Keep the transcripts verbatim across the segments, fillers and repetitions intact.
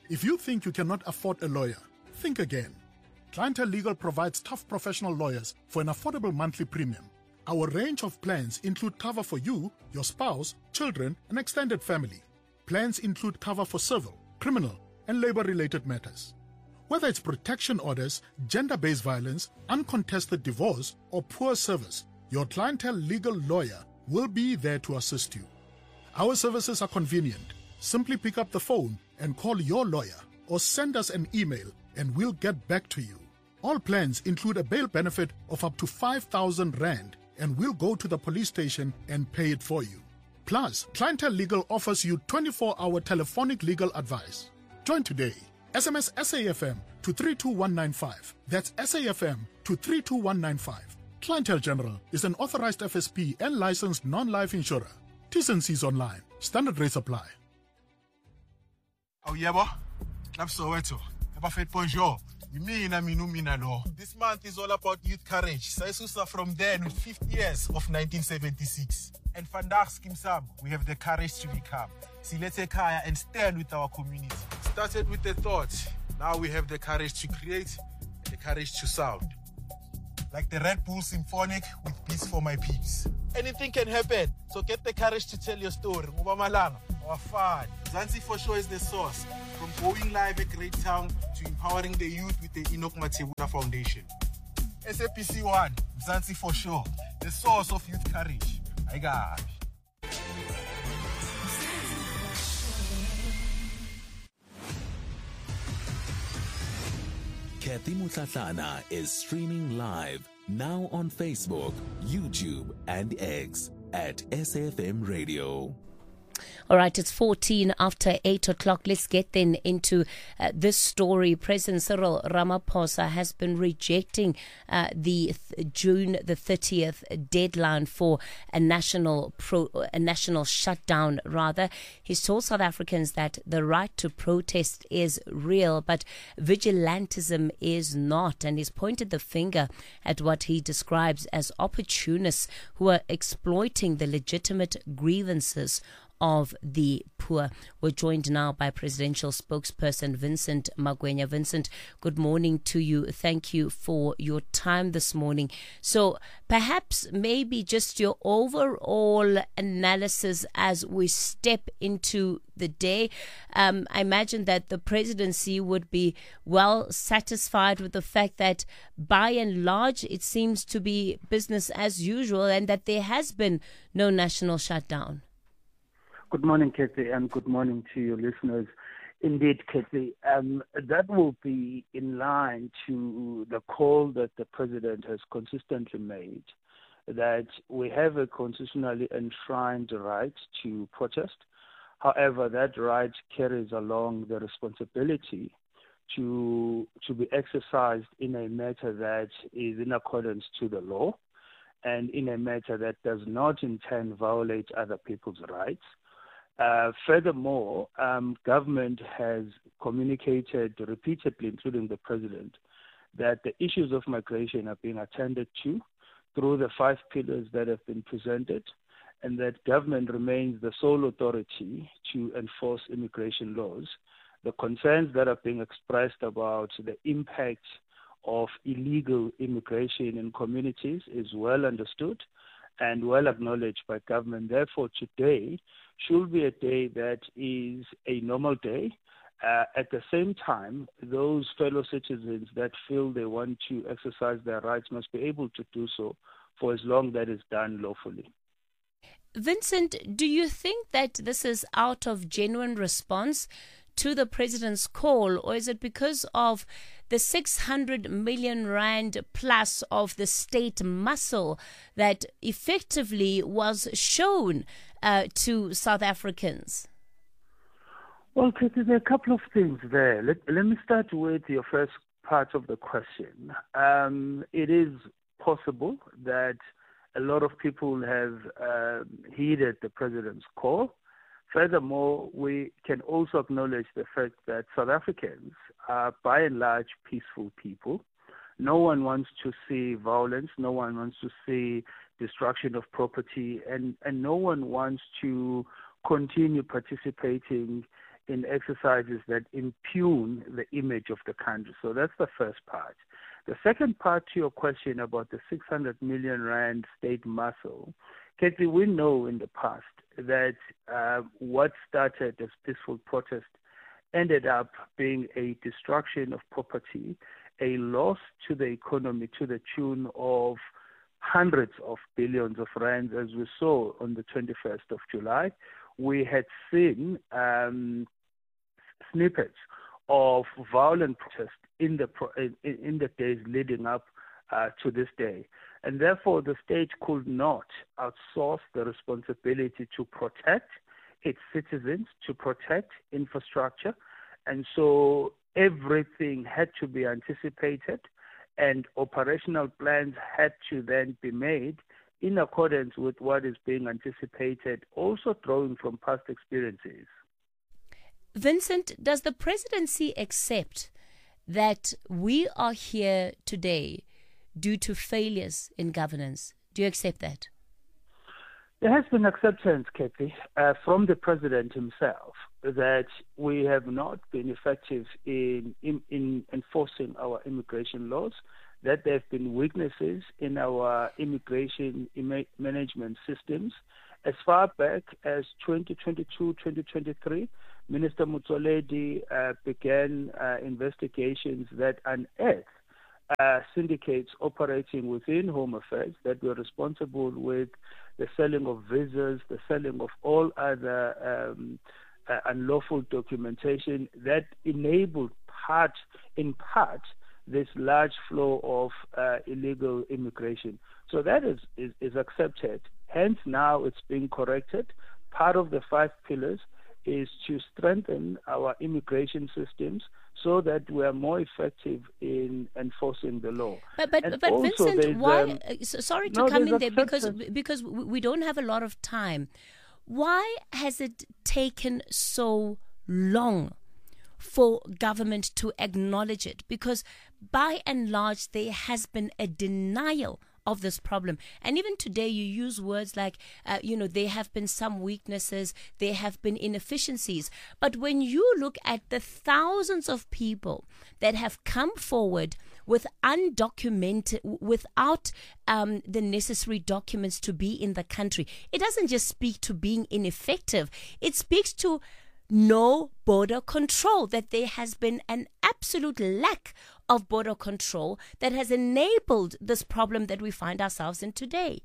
If you think you cannot afford a lawyer, think again. Clientele Legal provides tough professional lawyers for an affordable monthly premium. Our range of plans include cover for you, your spouse, children, and extended family. Plans include cover for civil, criminal, and labor-related matters. Whether it's protection orders, gender-based violence, uncontested divorce, or poor service, your Clientele Legal lawyer will be there to assist you. Our services are convenient. Simply pick up the phone and call your lawyer or send us an email and we'll get back to you. All plans include a bail benefit of up to five thousand rand and we'll go to the police station and pay it for you. Plus, Clientele Legal offers you twenty-four hour telephonic legal advice. Join today. S M S S A F M to three two one nine five. That's S A F M to three two one nine five. Clientele General is an authorized F S P and licensed non-life insurer. T's and C's online. Standard rates apply. Oh, yeah, boy. Club Soweto. Abafet bonjour. Mina minu mina lo. This month is all about youth courage. Saisusa from then with fifty years of nineteen seventy-six. And Vandag Skimsam, we have the courage to become. Silete Kaya and stand with our community. Started with the thought. Now we have the courage to create, the courage to sound. Like the Red Bull Symphonic with Beats for My Peeps. Anything can happen, so get the courage to tell your story. Ubamalanga, our fun. Zanzi for sure is the source. From going live at Great Town to empowering the youth with the Enoch Matebula Foundation. S A P C one, Zanzi for sure, the source of youth courage. I got. Kathy Mutlatlana is streaming live now on Facebook, YouTube, and X at S A F M Radio. All right, it's fourteen after eight o'clock. Let's get then into uh, this story. President Cyril Ramaphosa has been rejecting uh, the th- June the thirtieth deadline for a national pro- a national shutdown. Rather, he's told South Africans that the right to protest is real, but vigilantism is not. And he's pointed the finger at what he describes as opportunists who are exploiting the legitimate grievances of the poor. We're joined now by presidential spokesperson Vincent Magwenya. Vincent, good morning to you. Thank you for your time this morning. So perhaps maybe just your overall analysis as we step into the day. Um, I imagine that the presidency would be well satisfied with the fact that by and large it seems to be business as usual and that there has been no national shutdown. Good morning, Kathy, and good morning to your listeners. Indeed, Kathy, um, that will be in line to the call that the President has consistently made, that we have a constitutionally enshrined right to protest. However, that right carries along the responsibility to, to be exercised in a matter that is in accordance to the law and in a matter that does not in turn violate other people's rights. Uh, furthermore, um, government has communicated repeatedly, including the President, that the issues of migration are being attended to through the five pillars that have been presented, and that government remains the sole authority to enforce immigration laws. The concerns that are being expressed about the impact of illegal immigration in communities is well understood and well acknowledged by government. Therefore, today should be a day that is a normal day. Uh, at the same time, those fellow citizens that feel they want to exercise their rights must be able to do so for as long that is done lawfully. Vincent, do you think that this is out of genuine response to the president's call, or is it because of the six hundred million rand plus of the state muscle that effectively was shown uh, to South Africans? Well, Katie, there are a couple of things there. Let, let me start with your first part of the question. Um, it is possible that a lot of people have uh, heeded the president's call. Furthermore, we can also acknowledge the fact that South Africans are by and large peaceful people. No one wants to see violence, no one wants to see destruction of property, and, and no one wants to continue participating in exercises that impugn the image of the country. So that's the first part. The second part to your question about the six hundred million rand state muscle, Katie, we know in the past that uh, what started as peaceful protest ended up being a destruction of property, a loss to the economy to the tune of hundreds of billions of rands, as we saw on the twenty-first of July. We had seen um, snippets of violent protest in the pro- in, in the days leading up uh, to this day. And therefore, the state could not outsource the responsibility to protect its citizens, to protect infrastructure. And so everything had to be anticipated, and operational plans had to then be made in accordance with what is being anticipated, also drawing from past experiences. Vincent, does the presidency accept that we are here today due to failures in governance? Do you accept that? There has been acceptance, Kathy, uh, from the president himself that we have not been effective in, in, in enforcing our immigration laws, that there have been weaknesses in our immigration ima- management systems. As far back as twenty twenty-two, twenty twenty-three, Minister Motsoaledi uh, began uh, investigations that unearthed uh, syndicates operating within Home Affairs that were responsible with the selling of visas, the selling of all other um, uh, unlawful documentation that enabled part, in part, this large flow of uh, illegal immigration. So that is, is, is accepted. Hence now it's being corrected. Part of the five pillars is to strengthen our immigration systems so that we are more effective in enforcing the law. But but, but Vincent, why? Um, uh, sorry to no, come in there acceptance. because because we don't have a lot of time. Why has it taken so long for government to acknowledge it? Because by and large, there has been a denial of this problem. And even today, you use words like, uh, you know, there have been some weaknesses, there have been inefficiencies. But when you look at the thousands of people that have come forward with undocumented, without um, the necessary documents to be in the country, it doesn't just speak to being ineffective. It speaks to no border control, that there has been an absolute lack of border control that has enabled this problem that we find ourselves in today.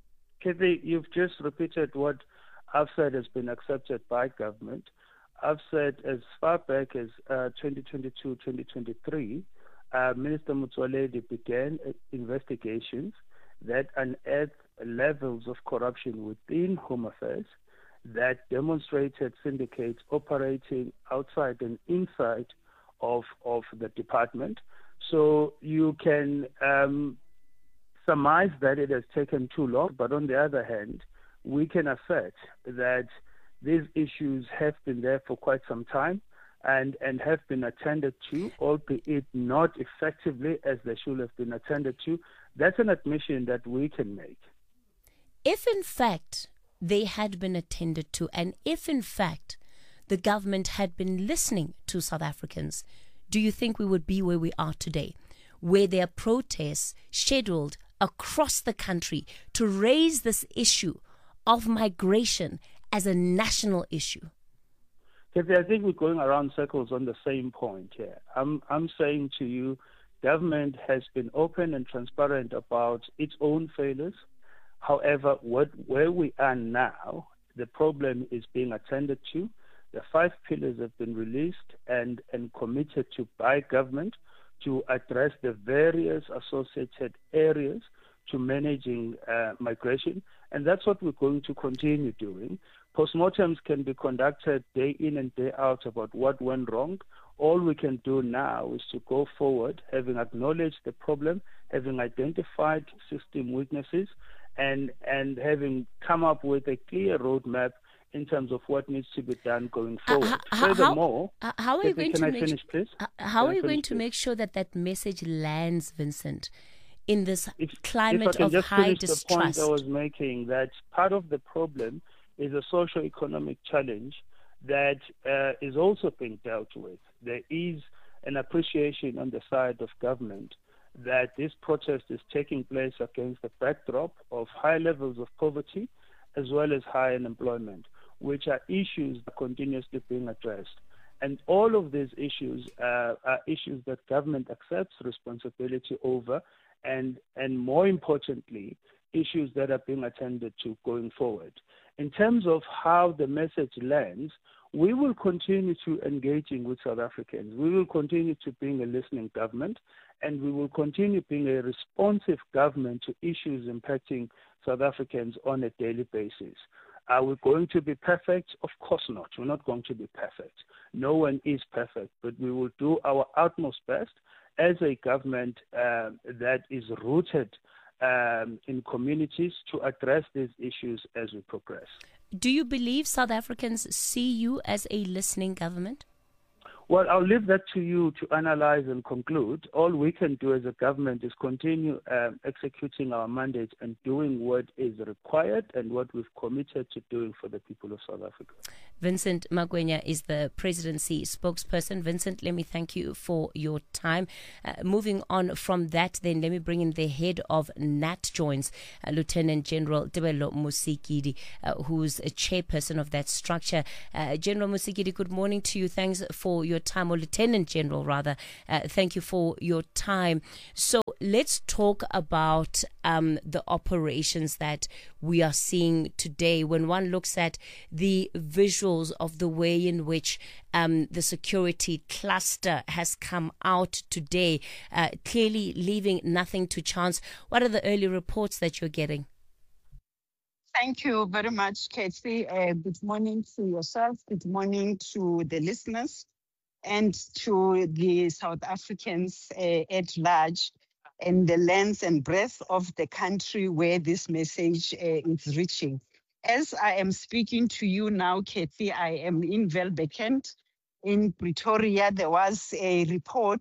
Kathy, you've just repeated what I've said has been accepted by government. I've said as far back as uh, twenty twenty-two, twenty twenty-three, uh, Minister Motsoaledi began investigations that unearthed levels of corruption within Home Affairs that demonstrated syndicates operating outside and inside of of the department. So you can um, surmise that it has taken too long, but on the other hand, we can assert that these issues have been there for quite some time and, and have been attended to, albeit not effectively as they should have been attended to. That's an admission that we can make. If in fact they had been attended to, and if in fact the government had been listening to South Africans, do you think we would be where we are today, where there are protests scheduled across the country to raise this issue of migration as a national issue? Kathy, I think we're going around circles on the same point here. I'm, I'm saying to you, government has been open and transparent about its own failures. However, what, where we are now, the problem is being attended to. The five pillars have been released and, and committed to by government to address the various associated areas to managing uh, migration. And that's what we're going to continue doing. Postmortems can be conducted day in and day out about what went wrong. All we can do now is to go forward, having acknowledged the problem, having identified system weaknesses, and and having come up with a clear roadmap in terms of what needs to be done going forward. Uh, how, Furthermore, how, how are you going can to I make finish, please? Uh, how can are you going finish, to please? make sure that that message lands, Vincent, in this if, climate if I can of just high finish distrust? The point I was making, that part of the problem is a socio-economic challenge that uh, is also being dealt with. There is an appreciation on the side of government that this protest is taking place against the backdrop of high levels of poverty as well as high unemployment, which are issues that are continuously being addressed. And all of these issues uh, are issues that government accepts responsibility over, and, and more importantly, issues that are being attended to going forward. In terms of how the message lands, we will continue to engaging with South Africans. We will continue to being a listening government, and we will continue being a responsive government to issues impacting South Africans on a daily basis. Are we going to be perfect? Of course not. We're not going to be perfect. No one is perfect, but we will do our utmost best as a government uh, that is rooted um, in communities to address these issues as we progress. Do you believe South Africans see you as a listening government? Well, I'll leave that to you to analyze and conclude. All we can do as a government is continue um, executing our mandate and doing what is required and what we've committed to doing for the people of South Africa. Vincent Magwenya is the presidency spokesperson. Vincent, let me thank you for your time. Uh, moving on from that, then let me bring in the head of NatJoins, uh, Lieutenant General Tebello Mosekedi, uh, who's a chairperson of that structure. Uh, General Mosekedi, good morning to you. Thanks for your time, or Lieutenant General rather. Uh, thank you for your time. So let's talk about um, the operations that we are seeing today. When one looks at the visual of the way in which um, the security cluster has come out today, uh, clearly leaving nothing to chance. What are the early reports that you're getting? Thank you very much, Katie. Uh, good morning to yourself. Good morning to the listeners and to the South Africans uh, at large, and the length and breadth of the country where this message uh, is reaching. As I am speaking to you now, Kathy, I am in Welbekend in Pretoria. There was a report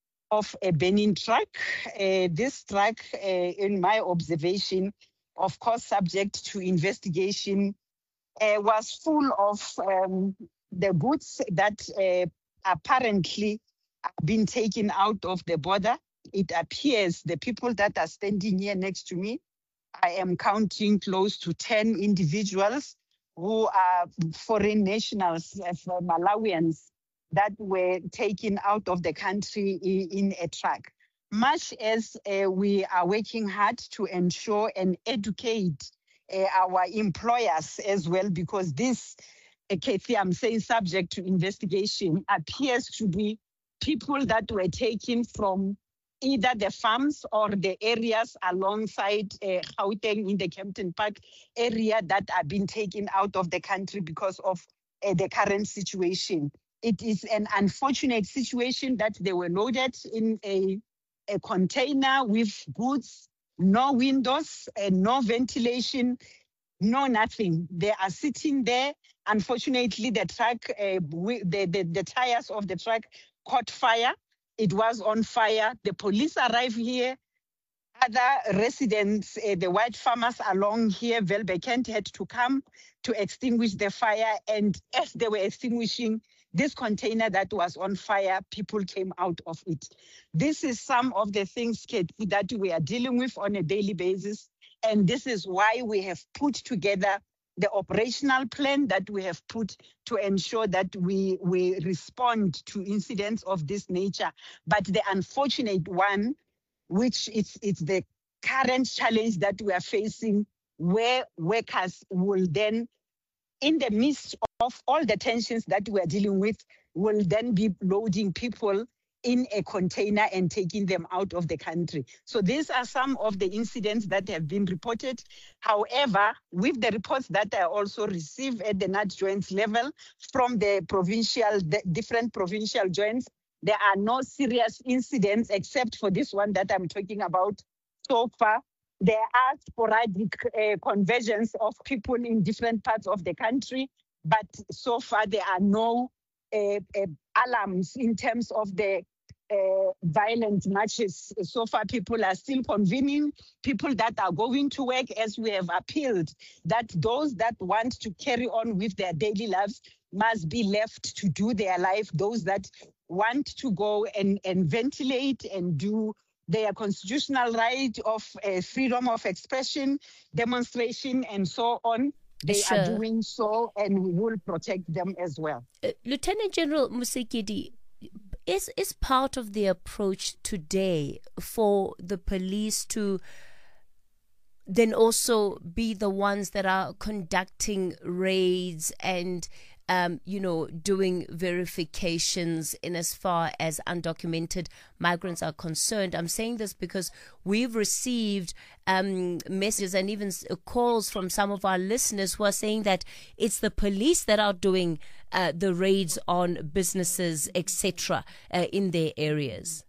of a burning truck. Uh, this truck, uh, in my observation, of course, subject to investigation, uh, was full of um, the goods that uh, apparently have been taken out of the border. It appears the people that are standing here next to me, I am counting close to ten individuals who are foreign nationals, uh, Malawians, that were taken out of the country in, in a truck. Much as uh, we are working hard to ensure and educate uh, our employers as well, because this, uh, Kathy, I'm saying subject to investigation, appears to be people that were taken from either the farms or the areas alongside uh, Gauteng in the Kempton Park area that are being taken out of the country because of uh, the current situation. It is an unfortunate situation that they were loaded in a, a container with goods, no windows, and no ventilation, no nothing. They are sitting there. Unfortunately, the truck, uh, we, the, the, the tires of the truck caught fire. It was on fire. The police arrived here. Other residents, uh, the white farmers along here, Welbekend, had to come to extinguish the fire. And as they were extinguishing this container that was on fire, people came out of it. This is some of the things, Kate, that we are dealing with on a daily basis. And this is why we have put together the operational plan that we have put to ensure that we, we respond to incidents of this nature. But the unfortunate one, which is it's the current challenge that we are facing, where workers will then, in the midst of all the tensions that we are dealing with, will then be loading people in a container and taking them out of the country. So these are some of the incidents that have been reported. However, with the reports that I also receive at the NatJoins level from the provincial, the different provincial joints, there are no serious incidents except for this one that I'm talking about so far. There are sporadic uh, conversions of people in different parts of the country, but so far there are no uh, uh, alarms in terms of the uh, violent marches. So far, people are still convening, people that are going to work, as we have appealed, that those that want to carry on with their daily lives must be left to do their life. Those that want to go and, and ventilate and do their constitutional right of uh, freedom of expression, demonstration, and so on, they Sure. are doing so, and we will protect them as well. Uh, Lieutenant General Musekedi, is is part of the approach today for the police to then also be the ones that are conducting raids and um, you know, doing verifications in as far as undocumented migrants are concerned? I'm saying this because we've received um, messages and even s- calls from some of our listeners who are saying that it's the police that are doing uh, the raids on businesses, et cetera, uh, in their areas.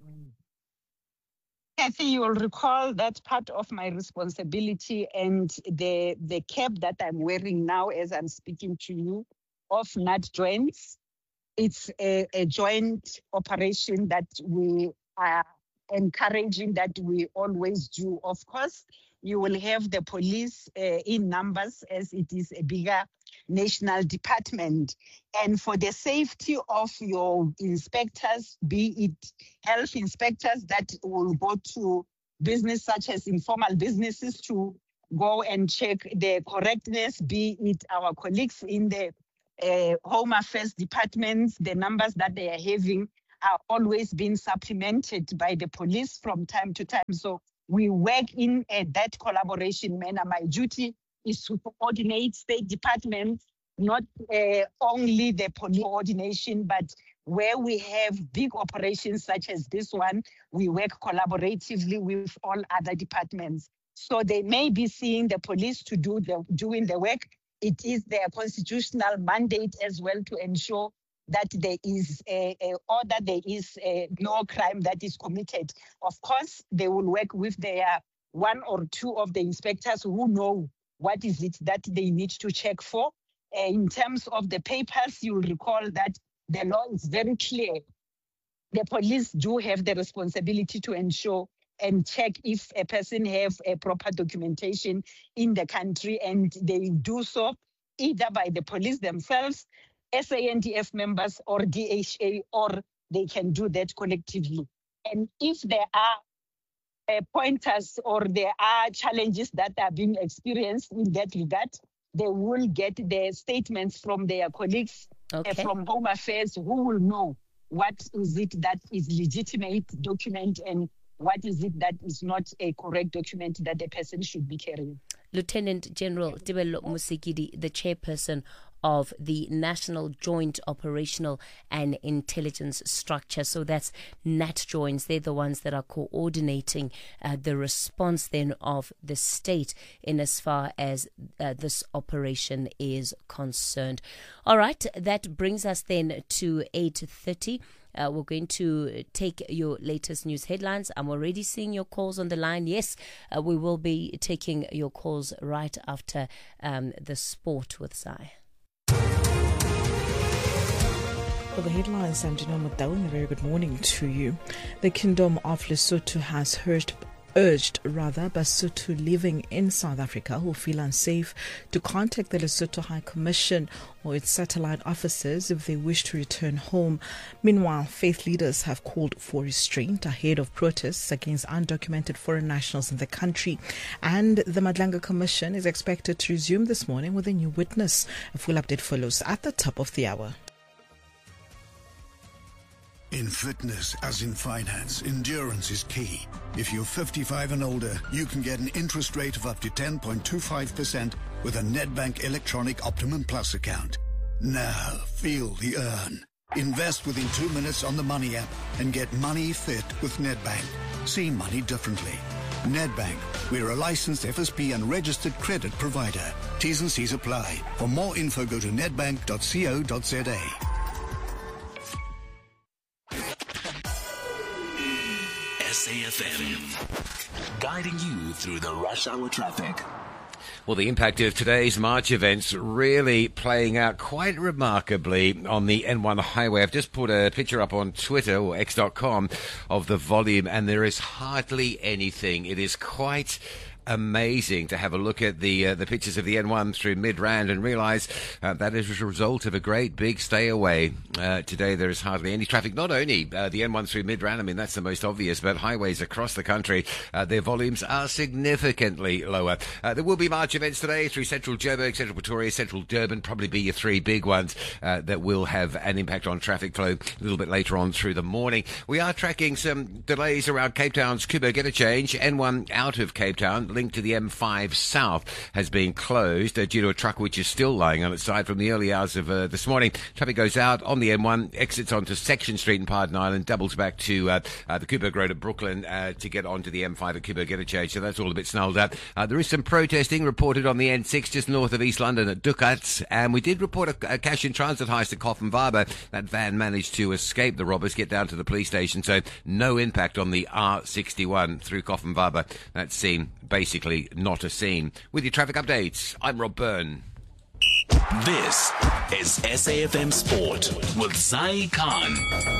Kathy, you will recall that part of my responsibility and the the cap that I'm wearing now as I'm speaking to you of N A T joints. It's a, a joint operation that we are encouraging, that we always do. Of course, you will have the police uh, in numbers as it is a bigger national department. And for the safety of your inspectors, be it health inspectors that will go to business such as informal businesses to go and check the correctness, be it our colleagues in the uh, home affairs departments, the numbers that they are having are always being supplemented by the police from time to time. So we work in uh, that collaboration manner. My duty is to coordinate state departments, not uh, only the police coordination, but where we have big operations such as this one, we work collaboratively with all other departments. So they may be seeing the police to do the doing the work. It is their constitutional mandate as well to ensure that there is a, a order, there is a, no crime that is committed. Of course, they will work with their one or two of the inspectors who know what is it that they need to check for. Uh, in terms of the papers, you'll recall that the law is very clear. The police do have the responsibility to ensure and check if a person have a proper documentation in the country, and they do so either by the police themselves, S A N D F members, or D H A, or they can do that collectively. And if there are uh, pointers or there are challenges that are being experienced in that regard, they will get their statements from their colleagues Okay. uh, from Home Affairs, who will know what is it that is legitimate document and what is it that is not a correct document that the person should be carrying. Lieutenant General Tebello Musekedi, the chairperson of the National Joint Operational and Intelligence Structure. So that's N A T joints. They're the ones that are coordinating uh, the response then of the state in as far as uh, this operation is concerned. All right, that brings us then to eight thirty. Uh, we're going to take your latest news headlines. I'm already seeing your calls on the line. Yes, uh, we will be taking your calls right after um, the sport with Sai. For the headlines, I'm Janelle Madawi. A very good morning to you. The Kingdom of Lesotho has heard urged rather Basotho living in South Africa who feel unsafe to contact the Lesotho High Commission or its satellite offices if they wish to return home. Meanwhile, faith leaders have called for restraint ahead of protests against undocumented foreign nationals in the country. And the Madlanga Commission is expected to resume this morning with a new witness. A full update follows at the top of the hour. In fitness, as in finance, endurance is key. If you're fifty-five and older, you can get an interest rate of up to ten point two five percent with a Nedbank Electronic Optimum Plus account. Now, feel the earn. Invest within two minutes on the Money app and get money fit with Nedbank. See money differently. Nedbank, we're a licensed F S P and registered credit provider. T's and C's apply. For more info, go to nedbank dot co dot za. S A F M, guiding you through the rush hour traffic. Well, the impact of today's March events really playing out quite remarkably on the N one highway. I've just put a picture up on Twitter or x dot com of the volume, and there is hardly anything. It is quite amazing to have a look at the uh, the pictures of the N one through Midrand and realise uh, that is a result of a great big stay away. Uh, today there is hardly any traffic. Not only uh, the N one through Midrand, I mean that's the most obvious, but highways across the country, uh, their volumes are significantly lower. Uh, there will be March events today through Central Joburg, Central Pretoria, Central Durban, probably be your three big ones uh, that will have an impact on traffic flow a little bit later on through the morning. We are tracking some delays around Cape Town's Kubo Interchange. N one out of Cape Town, linked to the M five South, has been closed uh, due to a truck which is still lying on its side from the early hours of uh, this morning. Traffic goes out on the N one, exits onto Section Street in Paarden Island, doubles back to uh, uh, the Kubo Road at Brooklyn uh, to get onto the M five at Kubo Interchange. So that's all a bit snarled up. Uh, there is some protesting reported on the N six just north of East London at Ducats, and we did report a, a cash in transit heist at Coffenwaber. That van managed to escape the robbers, get down to the police station, so no impact on the R sixty-one through Coffenwaber. That scene basically not a scene. With your traffic updates, I'm Rob Byrne. This is S A F M Sport with Zai Khan.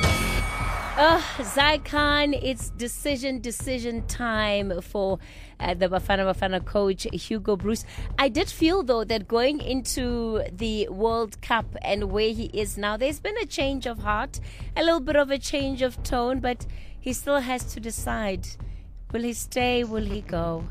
Uh, Zai Khan, it's decision, decision time for uh, the Bafana Bafana coach, Hugo Broos. I did feel, though, that going into the World Cup and where he is now, there's been a change of heart, a little bit of a change of tone, but he still has to decide. Will he stay? Will he go?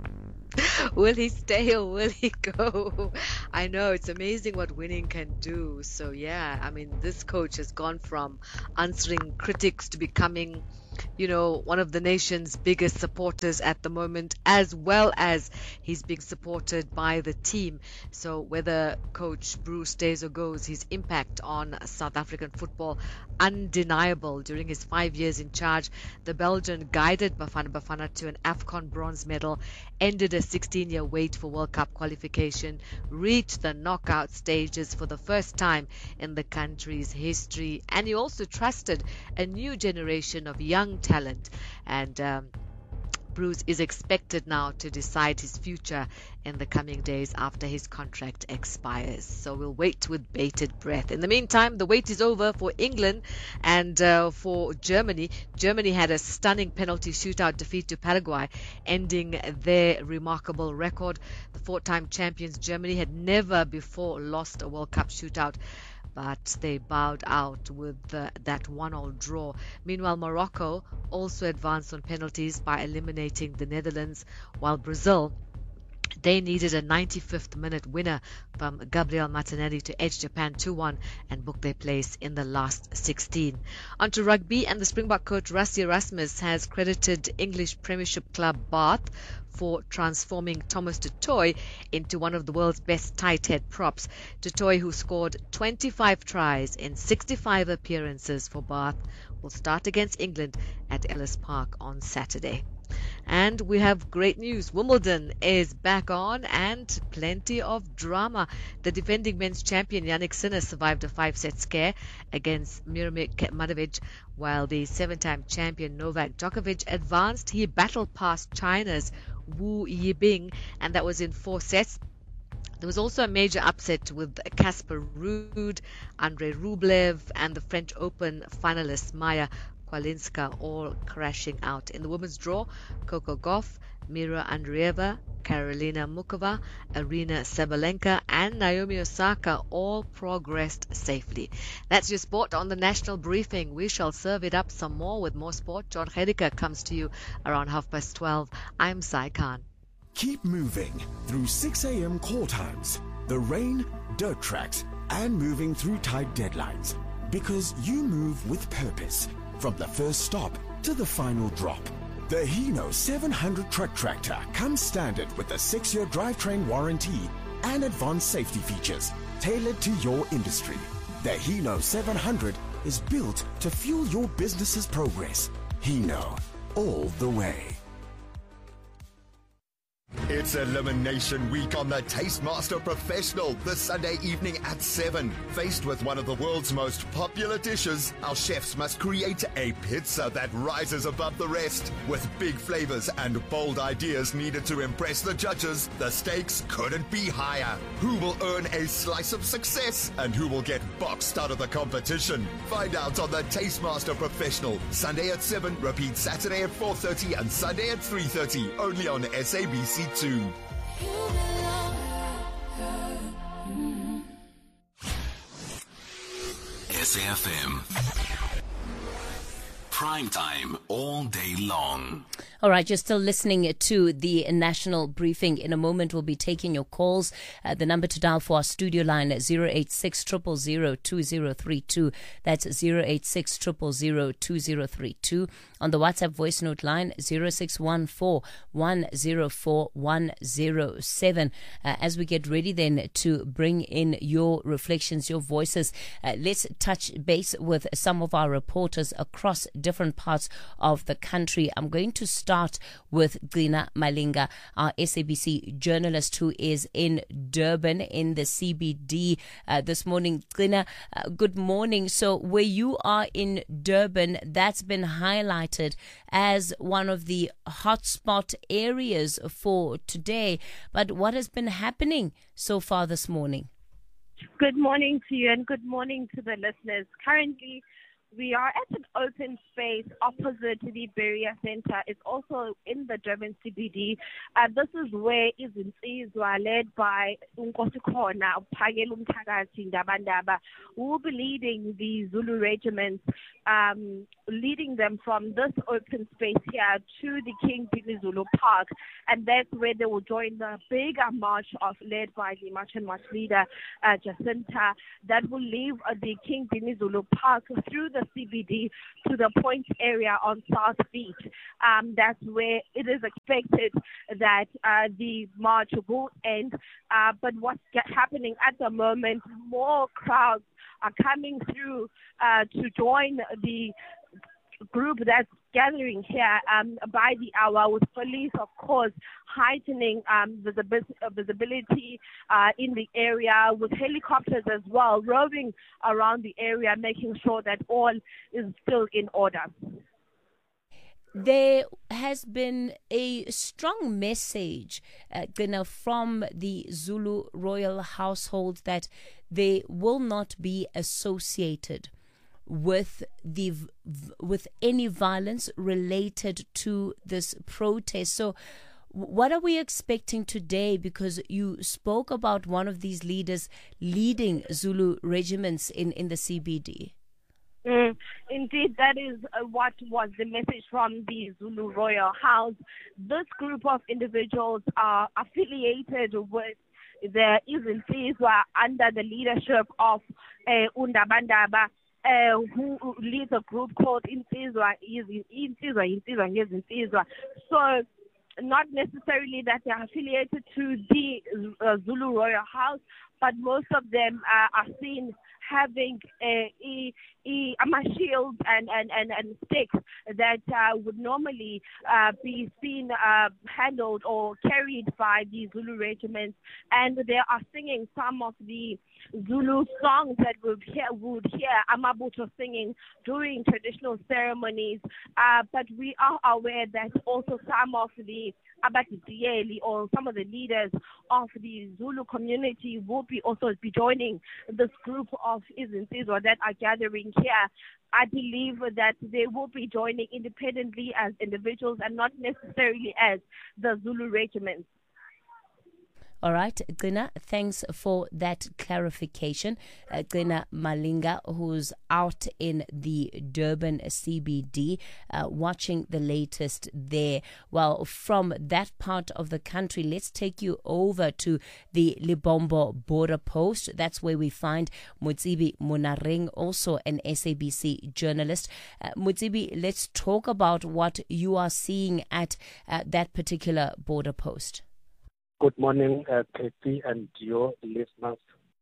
Will he stay or will he go? I know, it's amazing what winning can do. So yeah, I mean, this coach has gone from answering critics to becoming, you know, one of the nation's biggest supporters at the moment, as well as he's being supported by the team. So whether Coach Broos stays or goes, his impact on South African football undeniable. During his five years in charge, the Belgian guided Bafana Bafana to an AFCON bronze medal, ended a sixteen-year wait for World Cup qualification, reached the knockout stages for the first time in the country's history, and he also trusted a new generation of young talent. And um, Broos is expected now to decide his future in the coming days after his contract expires. So we'll wait with bated breath. In the meantime, the wait is over for England and uh, for Germany. Germany had a stunning penalty shootout defeat to Paraguay, ending their remarkable record. The four-time champions Germany had never before lost a World Cup shootout, but they bowed out with uh, that one-all draw. Meanwhile, Morocco also advanced on penalties by eliminating the Netherlands, while Brazil, they needed a ninety-fifth minute winner from Gabriel Martinelli to edge Japan two one and book their place in the last sixteen. On to rugby, and the Springbok coach Rassie Erasmus has credited English Premiership club Bath for transforming Thomas du Toit into one of the world's best tight head props. Du Toit, who scored twenty-five tries in sixty-five appearances for Bath, will start against England at Ellis Park on Saturday. And we have great news. Wimbledon is back on and plenty of drama. The defending men's champion Jannik Sinner survived a five-set scare against Miomir Kecmanovic, while the seven-time champion Novak Djokovic advanced. He battled past China's Wu Yibing, and that was in four sets. There was also a major upset with Casper Ruud, Andrei Rublev, and the French Open finalist Maya Kwalinska all crashing out. In the women's draw, Coco Gauff, Mira Andreeva, Karolina Mukova, Arina Sabalenka, and Naomi Osaka all progressed safely. That's your sport on the National Briefing. We shall serve it up some more with more sport. John Hediker comes to you around half past twelve. I'm Zai Khan. Keep moving through six a.m. call times, the rain, dirt tracks, and moving through tight deadlines. Because you move with purpose. From the first stop to the final drop. The Hino seven hundred truck tractor comes standard with a six-year drivetrain warranty and advanced safety features tailored to your industry. The Hino seven hundred is built to fuel your business's progress. Hino, all the way. It's Elimination Week on the Tastemaster Professional this Sunday evening at seven. Faced with one of the world's most popular dishes, our chefs must create a pizza that rises above the rest. With big flavors and bold ideas needed to impress the judges, the stakes couldn't be higher. Who will earn a slice of success and who will get boxed out of the competition? Find out on the Tastemaster Professional. Sunday at seven, repeat Saturday at four thirty and Sunday at three thirty, only on S A B C to S A F M. Prime time all day long. All right, you're still listening to the national briefing. In a moment, we'll be taking your calls. Uh, the number to dial for our studio line, zero eight six, zero zero zero, two zero three two. That's zero eight six, zero zero zero, two zero three two. On the WhatsApp voice note line, zero six one four, one zero four, one zero seven. Uh, as we get ready then to bring in your reflections, your voices, uh, let's touch base with some of our reporters across different parts of the country. I'm going to start with Gcina Malinga, our S A B C journalist who is in Durban in the C B D uh, this morning. Gcina, uh, good morning. So where you are in Durban, that's been highlighted as one of the hotspot areas for today. But what has been happening so far this morning? Good morning to you and good morning to the listeners. Currently, we are at an open space opposite to the Beria Center. It's also in the Durban C B D. Uh, this is where Izinsizwa, led by Nkosikhona Phakela Umthakathi Ndabandaba, who will be leading the Zulu regiments, um, leading them from this open space here to the King Dinizulu Park. And that's where they will join the bigger march of led by the March and March leader, uh, Jacinta, that will leave uh, the King Dinizulu Park through the C B D to the Point area on South Beach. Um, that's where it is expected that uh, the march will end. Uh, but what's happening at the moment, more crowds are coming through uh, to join the group that's gathering here um, by the hour, with police, of course, heightening um, visibi- visibility uh, in the area, with helicopters as well roving around the area, making sure that all is still in order. There has been a strong message uh, from the Zulu royal household that they will not be associated with the with any violence related to this protest. So what are we expecting today? Because you spoke about one of these leaders leading Zulu regiments in, in the C B D. Mm, indeed, that is uh, what was the message from the Zulu Royal House. This group of individuals are affiliated with the Izinsizwa under the leadership of uh, Undabandaba, Uh, who leads a group called Insizwa, Insizwa, Insizwa, Insizwa. So not necessarily that they are affiliated to the uh, Zulu Royal House, but most of them uh, are seen having a, a, a, a shield and, and, and, and sticks that uh, would normally uh, be seen uh, handled or carried by the Zulu regiments, and they are singing some of the Zulu songs that we hear, would hear Amabuto singing during traditional ceremonies. Uh, but we are aware that also some of the Abatidiyeli or some of the leaders of the Zulu community will be also be joining this group of Izinsizwa that are gathering here. I believe that they will be joining independently as individuals and not necessarily as the Zulu regiments. All right, Gcina, thanks for that clarification. Uh, Gcina Malinga, who's out in the Durban C B D, uh, watching the latest there. Well, from that part of the country, let's take you over to the Lebombo border post. That's where we find Mutsibi Munareng, also an S A B C journalist. Uh, Mutsibi, let's talk about what you are seeing at uh, that particular border post. Good morning, uh, Katie and your listeners.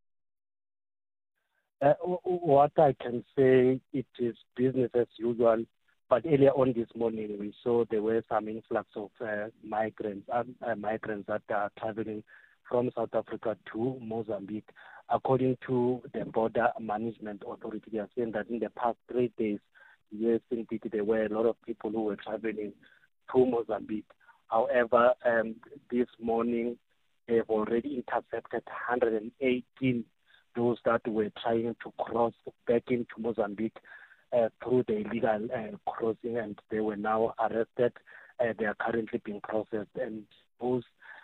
Uh, what I can say, it is business as usual, but earlier on this morning we saw there were some influx of uh, migrants, uh, uh, migrants that are traveling from South Africa to Mozambique. According to the Border Management Authority, they are saying that in the past three days, yes, indeed, there were a lot of people who were traveling to Mozambique. However, um, this morning they have already intercepted one hundred eighteen those that were trying to cross back into Mozambique uh, through the illegal uh, crossing, and they were now arrested. Uh, they are currently being processed, and those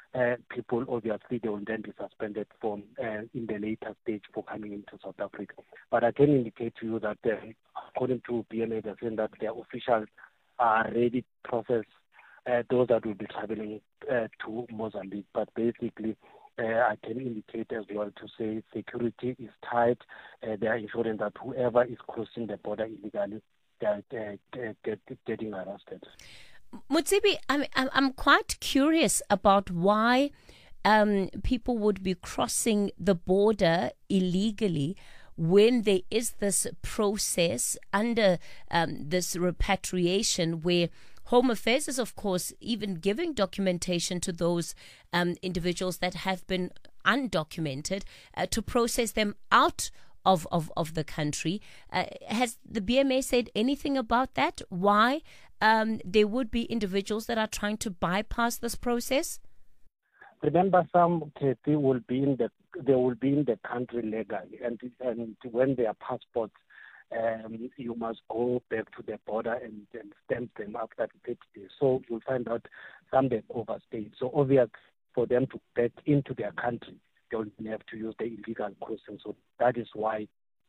uh, people, obviously, they will then be suspended from uh, in the later stage for coming into South Africa. But I can indicate to you that uh, according to B M A, they're saying that their officials are ready to process uh, those that will be traveling uh, to Mozambique. But basically, uh, I can indicate as well to say security is tight. Uh, they are ensuring that whoever is crossing the border illegally, they are uh, get, getting arrested. Motsebi, I'm, I'm quite curious about why um, people would be crossing the border illegally when there is this process under um, this repatriation where Home Affairs is, of course, even giving documentation to those um, individuals that have been undocumented uh, to process them out of, of, of the country. Uh, has the B M A said anything about that? Why um, there would be individuals that are trying to bypass this process? Remember, some Kathy will be in the they will be in the country legally, and and when their passports, um, you must go back to the border and, and stamp them after thirty days. So you'll find out some they've overstayed. So obvious for them to get into their country, they will have to use the illegal crossing. So that is why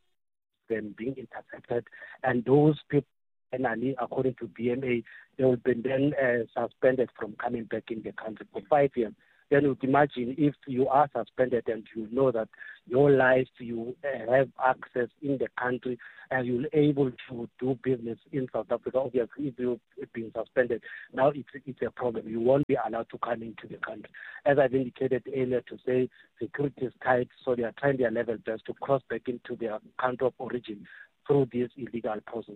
them being intercepted, and those people, finally, according to B M A, they will be then uh, suspended from coming back in the country for five years. Then you imagine if you are suspended and you know that your life, you uh, have access in the country and you're able to do business in South Africa. Obviously, if you've been suspended, now it's, it's a problem. You won't be allowed to come into the country. As I've indicated earlier to say, security is tight, so they are trying their level best to cross back into their country of origin through this illegal process.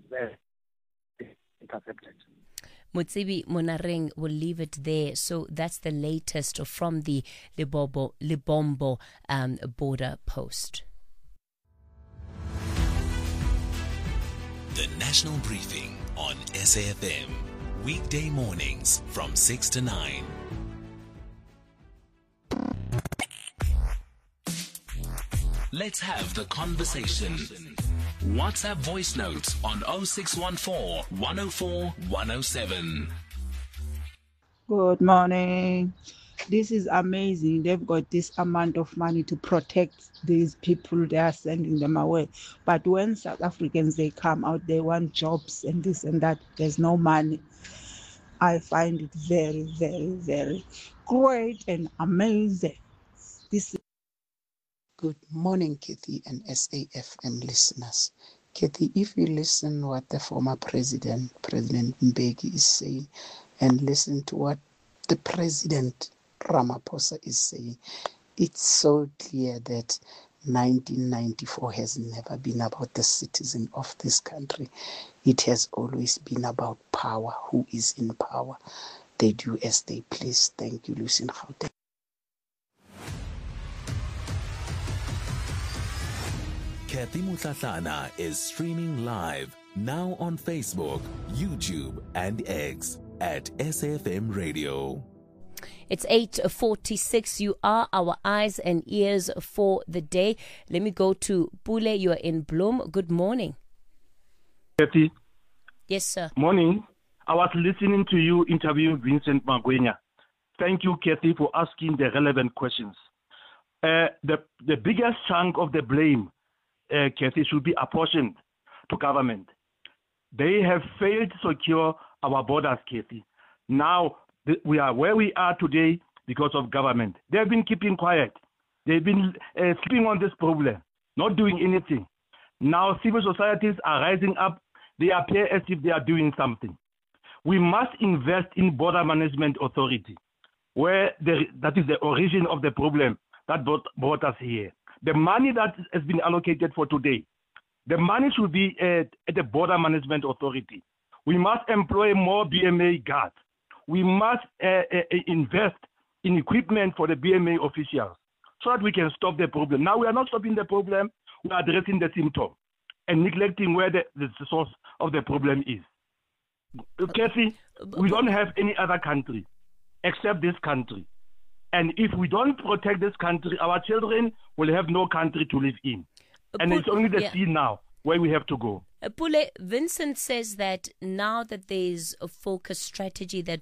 Uh, intercepted. Motsebi Monareng will leave it there. So that's the latest from the Libobo, Libombo um, border post. The National Briefing on S A F M. Weekday mornings from six to nine. Let's have the conversation. WhatsApp voice notes on oh six one four, one oh four, one oh seven. Good morning. This is amazing. They've got this amount of money to protect these people. They are sending them away. But when South Africans, they come out, they want jobs and this and that. There's no money. I find it very, very, very great and amazing. This Good morning, Kathy and S A F M listeners. Kathy, if you listen what the former president, President Mbeki, is saying, and listen to what the President Ramaphosa is saying, it's so clear that nineteen ninety-four has never been about the citizen of this country. It has always been about power. Who is in power? They do as they please. Thank you, Lucien Gauteng. Kathy Mutlatlana is streaming live now on Facebook, YouTube, and X at S A F M Radio. It's eight forty-six. You are our eyes and ears for the day. Let me go to Pule. You are in Bloom. Good morning. Kathy. Yes, sir. Morning. I was listening to you interview Vincent Magwenya. Thank you, Kathy, for asking the relevant questions. Uh, the, the biggest chunk of the blame, uh, Kathy, should be apportioned to government. They have failed to secure our borders, Kathy. Now, th- we are where we are today because of government. They've been keeping quiet. They've been uh, sleeping on this problem, not doing anything. Now, civil societies are rising up. They appear as if they are doing something. We must invest in border management authority, where the, that is the origin of the problem that brought, brought us here. The money that has been allocated for today, the money should be at, at the border management authority. We must employ more B M A guards. We must uh, uh, invest in equipment for the B M A officials so that we can stop the problem. Now we are not stopping the problem, we are addressing the symptom and neglecting where the, the source of the problem is. Kathy, we don't have any other country except this country. And if we don't protect this country, our children will have no country to live in. And Pule, it's only the yeah. sea now where we have to go. Uh, Pule, Vincent says that now that there's a focused strategy that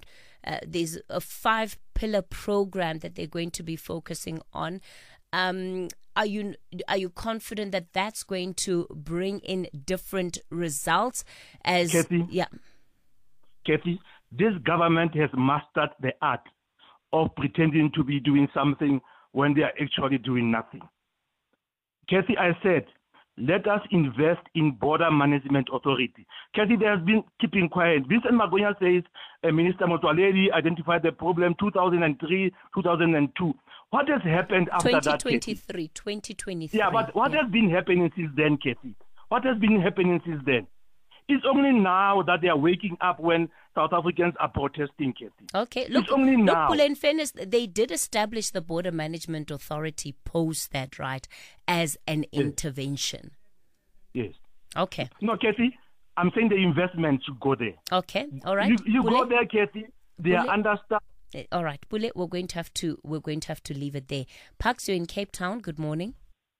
Uh, there's a five pillar program that they're going to be focusing on. Um, are you are you confident that that's going to bring in different results? As Kathy, yeah, Kathy, this government has mastered the art of pretending to be doing something when they are actually doing nothing. Kathy, I said, let us invest in Border Management Authority. Kathy, they have been keeping quiet. Vincent Magwenya says uh, Minister Motsoaledi identified the problem two thousand three, two thousand two. What has happened after that, Kathy? twenty twenty-three Yeah, but what yeah. has been happening since then, Kathy? What has been happening since then? It's only now that they are waking up when South Africans are protesting, Kathy. Okay, look, it's only look, now. Pule, in fairness, they did establish the Border Management Authority post that, right, as an Yes. intervention. Yes. Okay. No, Kathy, I'm saying the investment should go there. Okay, all right. You, you Pule, go there, Kathy. They Pule, are understaffed. eh, all right, Pule, we're going to have to we're going to have to leave it there. Pax, you're in Cape Town. Good morning.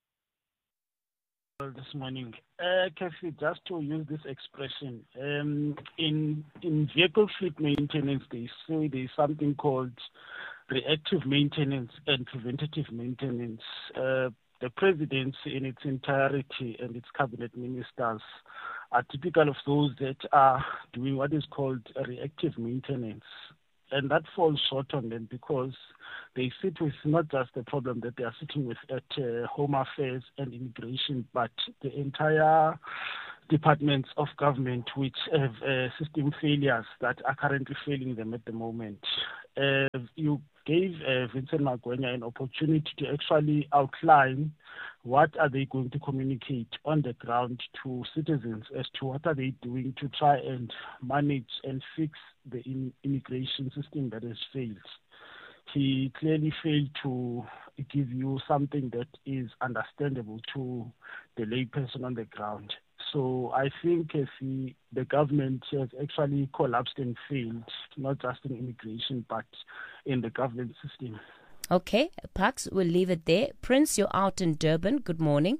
This morning, uh, Kathy, just to use this expression, um, in in vehicle fleet maintenance, they say there's something called reactive maintenance and preventative maintenance. Uh, the presidency in its entirety and its cabinet ministers are typical of those that are doing what is called a reactive maintenance. And that falls short on them because they sit with not just the problem that they are sitting with at uh, Home Affairs and Immigration, but the entire departments of government which have uh, system failures that are currently failing them at the moment. Uh, you gave uh, Vincent Magwenya an opportunity to actually outline what are they going to communicate on the ground to citizens as to what are they doing to try and manage and fix the in- immigration system that has failed. He clearly failed to give you something that is understandable to the layperson on the ground. So I think if he, the government has actually collapsed and failed, not just in immigration, but in the government system. Okay, Pax, we'll leave it there. Prince, you're out in Durban. Good morning.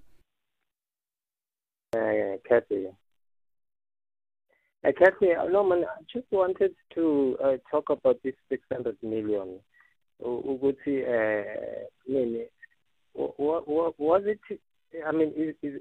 Uh, Kathy. Uh, Kathy, Norman, I just wanted to uh, talk about this six hundred million. Uguti, uh, I mean, what, what, was it, I mean, is, is,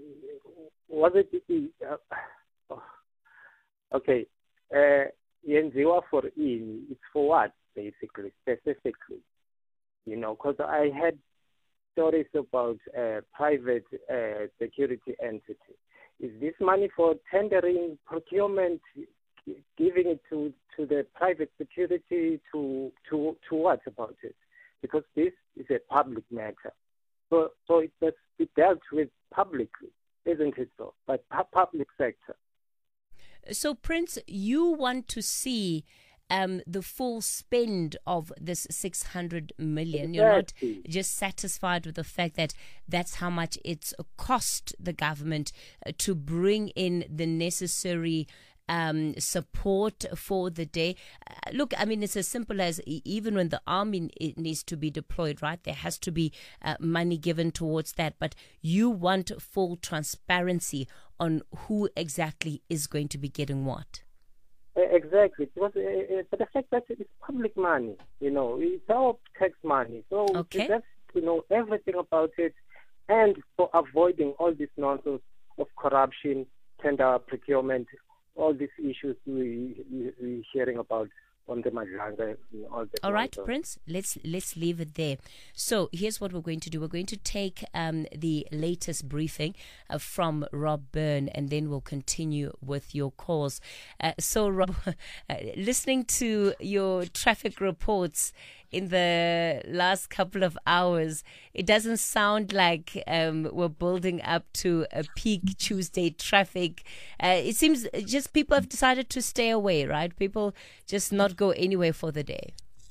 was it, uh, oh, okay, uh, yenziwa for in, it's for what, basically, specifically? You know, because I had stories about uh, private uh, security entity. Is this money for tendering, procurement, giving it to, to the private security, to, to, to what about it? Because this is a public matter. So, so it must be dealt with publicly, isn't it so? But pu- public sector. So, Prince, you want to see um, the full spend of this six hundred million. You're not just satisfied with the fact that that's how much it's cost the government uh, to bring in the necessary Um, support for the day. Uh, look, I mean, it's as simple as e- even when the army it needs to be deployed, right? There has to be uh, money given towards that. But you want full transparency on who exactly is going to be getting what. Exactly. Because uh, but the fact that it's public money, you know, it's our tax money. So okay. that's, you know, everything about it, and for avoiding all this nonsense of corruption, tender procurement, all these issues we, we, we're hearing about on the Madlanga. All, the all right, nonsense. Prince, let's let's leave it there. So here's what we're going to do. We're going to take um, the latest briefing uh, from Rob Byrne, and then we'll continue with your calls. Uh, so, Rob, uh, listening to your traffic reports in the last couple of hours, it doesn't sound like um, we're building up to a peak Tuesday traffic. Uh, it seems just people have decided to stay away, right? People just not go anywhere for the day.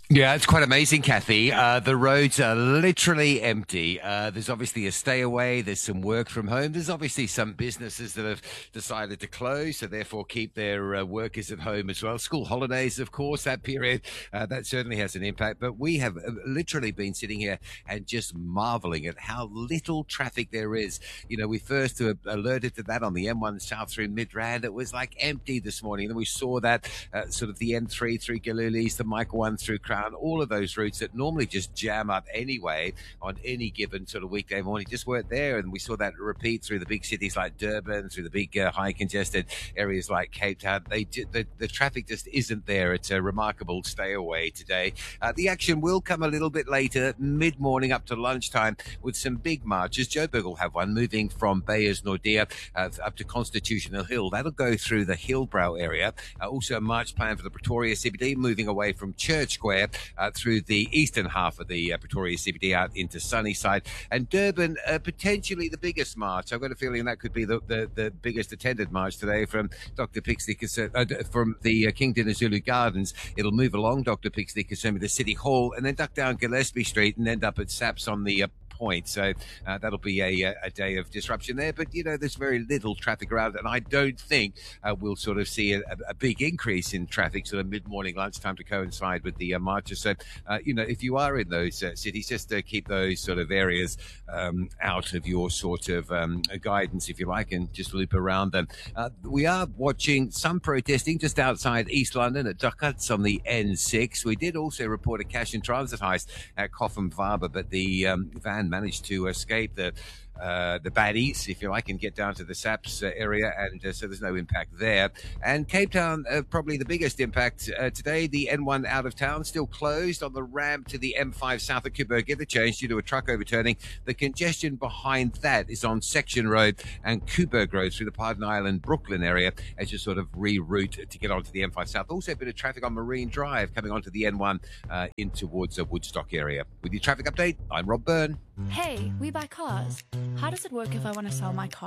Yeah, it's quite amazing, Kathy. Uh, the roads are literally empty. Uh, there's obviously a stay away. There's some work from home. There's obviously some businesses that have decided to close, so therefore keep their uh, workers at home as well. School holidays, of course, that period, uh, that certainly has an impact. But we have literally been sitting here and just marveling at how little traffic there is. You know, we first alerted to that on the M one South through Midrand. It was like empty this morning. And we saw that uh, sort of the N three through Galilees, the Mike one through Crown. All of those routes that normally just jam up anyway on any given sort of weekday morning just weren't there. And we saw that repeat through the big cities like Durban, through the big uh, high congested areas like Cape Town. They the, the traffic just isn't there. It's a remarkable stay away today. Uh, the action will come a little bit later, mid-morning up to lunchtime, with some big marches. Joburg will have one moving from Beyers Nordia uh, up to Constitutional Hill. That'll go through the Hillbrow area. Uh, also a march plan for the Pretoria C B D, moving away from Church Square Uh, through the eastern half of the uh, Pretoria C B D out into Sunnyside. And Durban, uh, potentially the biggest march. I've got a feeling that could be the, the, the biggest attended march today from Doctor Pixley uh, from the uh, King Dinizulu Gardens. It'll move along Doctor Pixley Kasumi to City Hall and then duck down Gillespie Street and end up at Saps on the uh, point. So uh, that'll be a, a day of disruption there. But, you know, there's very little traffic around. And I don't think uh, we'll sort of see a, a big increase in traffic sort of mid-morning lunchtime to coincide with the uh, marches. So, uh, you know, if you are in those uh, cities, just uh, keep those sort of areas um, out of your sort of um, guidance, if you like, and just loop around them. Uh, we are watching some protesting just outside East London at Duckhuts on the N six. We did also report a cash and transit heist at Coffin Harbour, but the um, van managed to escape the uh, the baddies, if you like, and get down to the Saps uh, area, and uh, so there's no impact there. And Cape Town, uh, probably the biggest impact uh, today. The N one out of town still closed on the ramp to the M five south of Kuberg Interchange due to a truck overturning. The congestion behind that is on Section Road and Kuberg Road through the Pardon Island Brooklyn area as you sort of reroute to get onto the M five south. Also a bit of traffic on Marine Drive coming onto the N one uh, in towards the Woodstock area. With your traffic update, I'm Rob Byrne. Hey, we buy cars. How does it work if I want to sell my car?